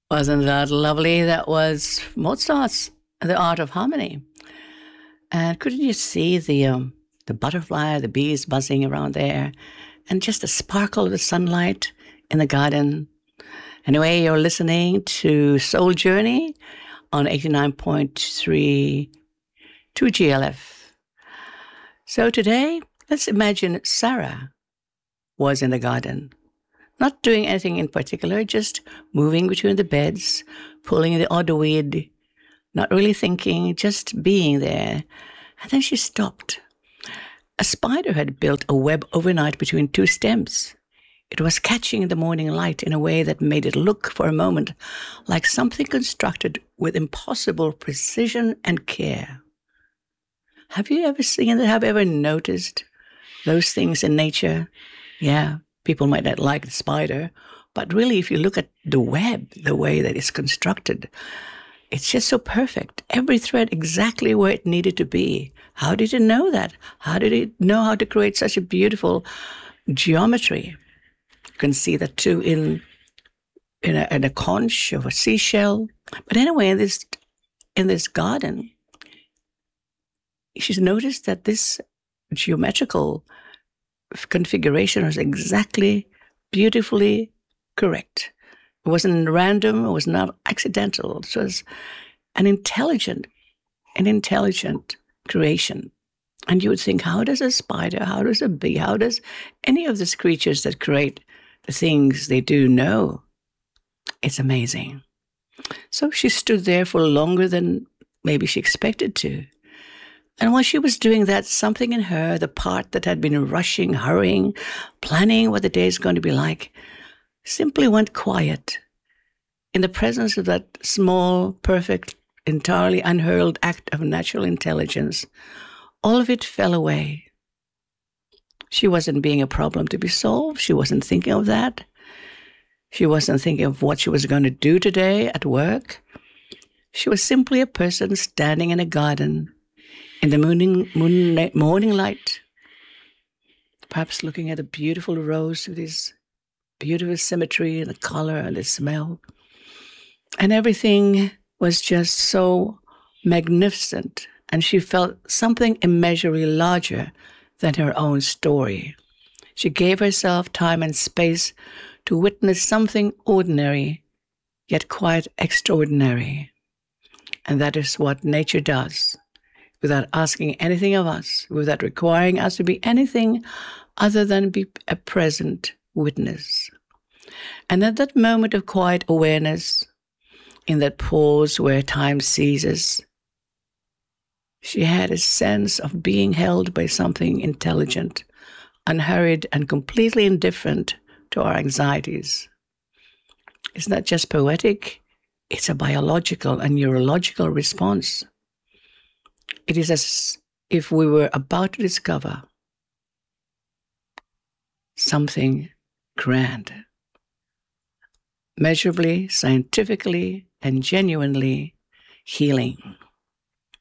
Wasn't that lovely? That was Mozart's The Art of Harmony. And couldn't you see the butterfly, the bees buzzing around there, and just the sparkle of the sunlight in the garden? Anyway, you're listening to Soul Journey on 89.3 2GLF. So today, let's imagine Sarah was in the garden, not doing anything in particular, just moving between the beds, pulling the odd weed, not really thinking, just being there. And then she stopped. A spider had built a web overnight between two stems. It was catching the morning light in a way that made it look for a moment like something constructed with impossible precision and care. Have you ever seen that? Have you ever noticed those things in nature? Yeah, people might not like the spider, but really if you look at the web, the way that it's constructed, it's just so perfect. Every thread exactly where it needed to be. How did it know that? How did it know how to create such a beautiful geometry? You can see that too in a conch of a seashell. But anyway, in this garden, she's noticed that this geometrical configuration was exactly, beautifully correct. It wasn't random. It was not accidental. It was an intelligent creation. And you would think, how does a spider, how does a bee, how does any of these creatures that create the things they do know? It's amazing. So she stood there for longer than maybe she expected to. And while she was doing that, something in her, the part that had been rushing, hurrying, planning what the day is going to be like, simply went quiet in the presence of that small, perfect, entirely unhurled act of natural intelligence. All of it fell away. She wasn't being a problem to be solved. She wasn't thinking of that. She wasn't thinking of what she was going to do today at work. She was simply a person standing in a garden in the morning light, perhaps looking at a beautiful rose with this beautiful symmetry and the color and the smell. And everything was just so magnificent. And she felt something immeasurably larger than her own story. She gave herself time and space to witness something ordinary, yet quite extraordinary. And that is what nature does, without asking anything of us, without requiring us to be anything other than be a present witness. And at that moment of quiet awareness, in that pause where time ceases, she had a sense of being held by something intelligent, unhurried, and completely indifferent to our anxieties. It's not just poetic, it's a biological and neurological response. It is as if we were about to discover something grand, measurably, scientifically, and genuinely healing.